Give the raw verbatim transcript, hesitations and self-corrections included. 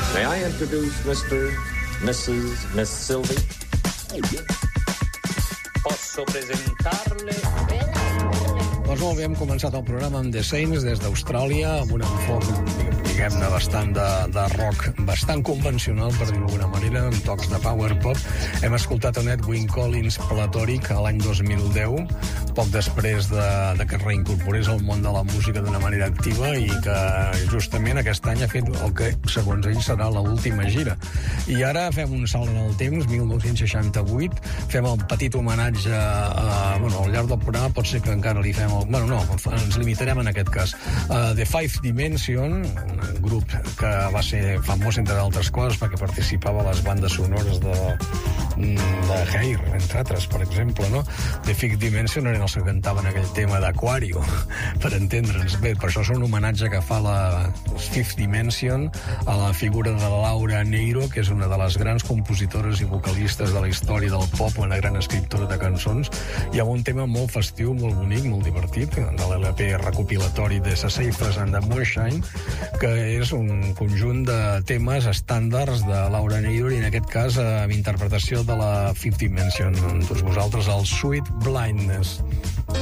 May I introduce mister, missus, Miss Sylvie? Posso presentarle... Doncs molt bé, hem començat el programa amb The Saints des d'Austràlia, amb un enfoc, diguem-ne, bastant de, de rock, bastant convencional, per dir-ho d'alguna manera, amb tocs de power pop. Hem escoltat a Edwyn Collins Platòric a l'any dos mil deu, poc després de, de que es reincorporés al món de la música d'una manera activa i que justament aquest any ha fet el que, segons ell, serà l'última gira. I ara fem un salt en el temps, mil nou-cents seixanta-vuit, fem el petit homenatge a, bueno, al llarg del programa pot ser que encara li fem el... Bueno, no, ens limitarem en aquest cas. Uh, The Fifth Dimension, un grup que va ser famós, entre d'altres coses, perquè participava a les bandes sonores de, de Hair, entre altres, per exemple, no? The Fifth Dimension eren els que cantaven aquell tema d'Aquario, per entendre'ns bé. Per això és un homenatge que fa la Fifth Dimension a la figura de Laura Nyro, que és una de les grans compositores i vocalistes de la història del pop, una gran escriptora de cançons, i amb un tema molt festiu, molt bonic, molt divertit, de l'L P recopilatori de Sassafras and the Moonshine, que és un conjunt de temes estàndards de Laura Nyro i en aquest cas amb interpretació de la Fifth Dimension. Amb tots vosaltres el Sweet Blindness.